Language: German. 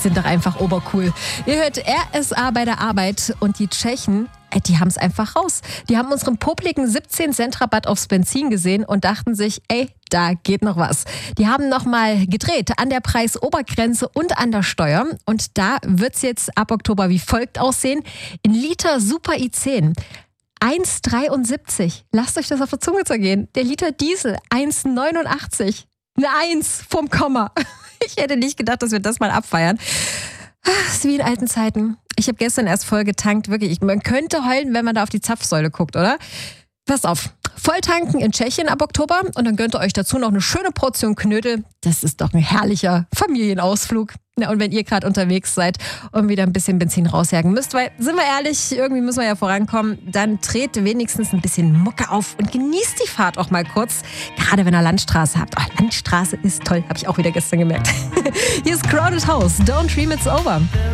sind doch einfach obercool. Ihr hört RSA bei der Arbeit und die Tschechen, die haben es einfach raus. Die haben unseren popligen 17-Cent-Rabatt aufs Benzin gesehen und dachten sich, da geht noch was. Die haben nochmal gedreht an der Preisobergrenze und an der Steuer. Und da wird es jetzt ab Oktober wie folgt aussehen. In Liter Super i10 1,73. Lasst euch das auf der Zunge zergehen. Der Liter Diesel 1,89. Eine 1 vom Komma. Ich hätte nicht gedacht, dass wir das mal abfeiern. Das ist wie in alten Zeiten. Ich habe gestern erst voll getankt. Wirklich, man könnte heulen, wenn man da auf die Zapfsäule guckt, oder? Passt auf. Volltanken in Tschechien ab Oktober und dann gönnt ihr euch dazu noch eine schöne Portion Knödel. Das ist doch ein herrlicher Familienausflug. Na, und wenn ihr gerade unterwegs seid und wieder ein bisschen Benzin rausjagen müsst, weil, sind wir ehrlich, irgendwie müssen wir ja vorankommen, dann dreht wenigstens ein bisschen Mucke auf und genießt die Fahrt auch mal kurz. Gerade wenn ihr Landstraße habt. Oh, Landstraße ist toll, habe ich auch wieder gestern gemerkt. Hier ist Crowded House. Don't Dream It's Over.